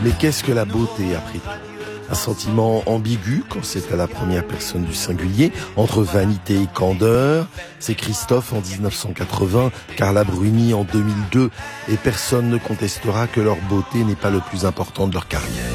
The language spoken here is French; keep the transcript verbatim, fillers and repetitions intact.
Mais qu'est-ce que la beauté après tout ? Un sentiment ambigu quand c'est à la première personne du singulier, entre vanité et candeur. C'est Christophe en dix-neuf cent quatre-vingts, Carla Bruni en deux mille deux, et personne ne contestera que leur beauté n'est pas le plus important de leur carrière.